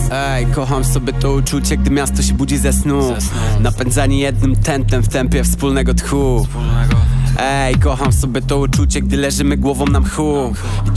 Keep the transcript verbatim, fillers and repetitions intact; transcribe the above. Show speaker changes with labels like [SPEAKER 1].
[SPEAKER 1] Ej, kocham sobie to uczucie, gdy miasto się budzi ze snu. Napędzani jednym tętnem w tempie wspólnego tchu. Ej, kocham sobie to uczucie, gdy leżymy głową na mchu. I